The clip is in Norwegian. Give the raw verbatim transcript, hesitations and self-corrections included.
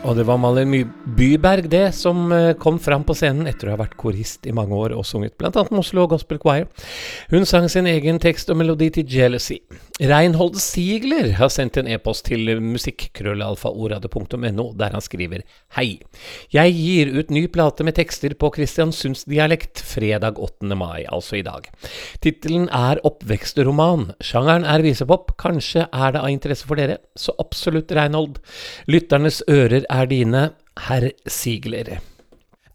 Og det var Malin My- Byberg det som eh, kom fram på scenen etter å ha vært korist i mange år og sunget blant annet Oslo Gospel Choir. Hun sang sin egen tekst og melodi til Jealousy. Reinhold Sigler har sendt en e-post til musikkrøllalfa-ordet punktum no der han skriver: Hei, jeg gir ut ny plate med tekster på Kristiansunds dialekt fredag åttende mai, altså i dag. Titelen er oppvekstroman. Sjangeren er visepop. Kanskje er det av interesse for dere? Så absolutt, Reinhold. Lytternes ører er dine, herr Sigler.